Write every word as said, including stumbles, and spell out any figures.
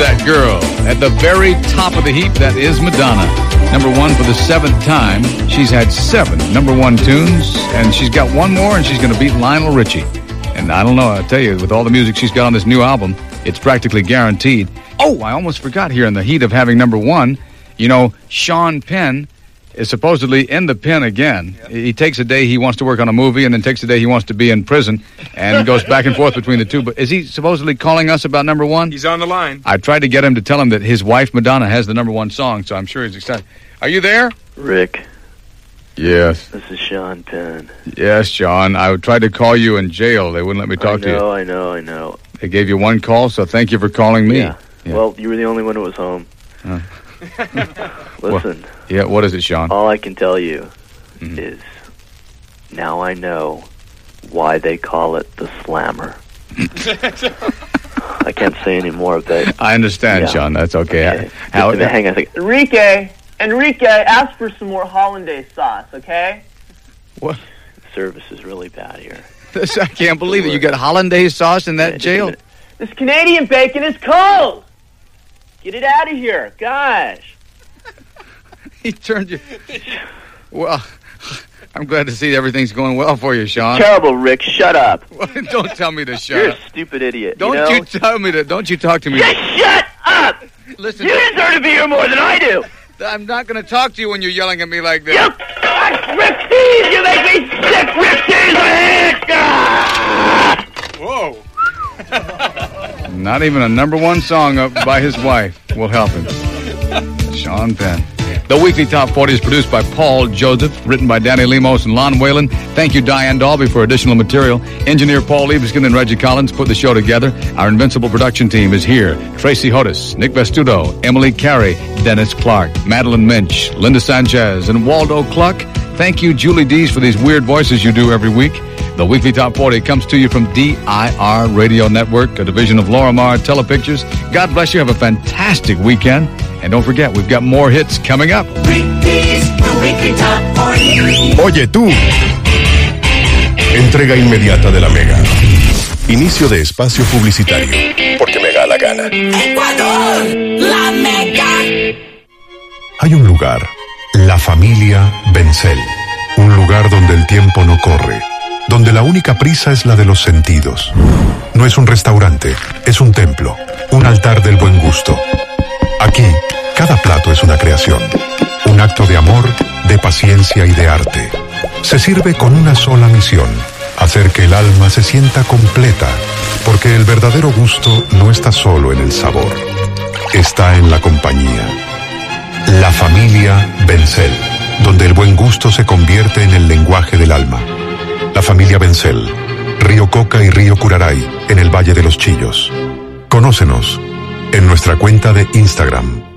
that girl. At the very top of the heap, that is Madonna. Number one for the seventh time. She's had seven number one tunes, and she's got one more, and she's going to beat Lionel Richie. And I don't know, I'll tell you, with all the music she's got on this new album, it's practically guaranteed. Oh, I almost forgot here in the heat of having number one, you know, Sean Penn is supposedly in the pen again. Yep. He takes a day he wants to work on a movie and then takes a day he wants to be in prison and goes back and forth between the two. But is he supposedly calling us about number one? He's on the line. I tried to get him to tell him that his wife, Madonna, has the number one song, so I'm sure he's excited. Are you there? Rick. Yes. This is Sean Penn. Yes, Sean. I tried to call you in jail. They wouldn't let me talk I to you. know, I know, I know. They gave you one call, so thank you for calling me. Yeah. yeah. Well, you were the only one who was home. Uh. Listen. Well, yeah, what is it, Sean? All I can tell you mm-hmm. is now I know why they call it the Slammer. I can't say any more, but... I understand, yeah. Sean. That's okay. okay. How, Just hang on a second. Enrique, Enrique, ask for some more hollandaise sauce, okay? What? The service is really bad here. This, I can't believe it. You got hollandaise sauce in that yeah, jail? This Canadian bacon is cold! Get it out of here. Gosh. He turned you... Well, I'm glad to see everything's going well for you, Sean. Terrible, Rick. Shut up. Don't tell me to shut You're up. You're a stupid idiot. Don't you, know? you tell me to... Don't you talk to me... Just shut up! Listen... You deserve to be here more than I do. I'm not going to talk to you when you're yelling at me like that. You... Rick Tees! You make me sick! Rick Tees! I hate you! Whoa. Not even a number one song up by his wife will help him. Sean Penn. The weekly Top forty is produced by Paul Joseph, written by Danny Lemos and Lon Whalen. Thank you, Diane Dalby, for additional material. Engineer Paul Liebeskin and Reggie Collins put the show together. Our invincible production team is here. Tracy Hodis, Nick Vestudo, Emily Carey, Dennis Clark, Madeline Minch, Linda Sanchez, and Waldo Cluck. Thank you, Julie Dees, for these weird voices you do every week. The weekly Top forty comes to you from D I R Radio Network, a division of Lorimar Telepictures. God bless you. Have a fantastic weekend. And don't forget, we've got more hits coming up. Oye, tú. Entrega inmediata de la Mega. Inicio de espacio publicitario. Porque me da la gana. Ecuador, la Mega. Hay un lugar, la familia Bencel. Un lugar donde el tiempo no corre. Donde la única prisa es la de los sentidos. No es un restaurante, es un templo. Un altar del buen gusto. Aquí, cada plato es una creación, un acto de amor, de paciencia y de arte. Se sirve con una sola misión, hacer que el alma se sienta completa, porque el verdadero gusto no está solo en el sabor, está en la compañía. La familia Bencel, donde el buen gusto se convierte en el lenguaje del alma. La familia Bencel, Río Coca y Río Curaray, en el Valle de los Chillos. Conócenos en nuestra cuenta de Instagram.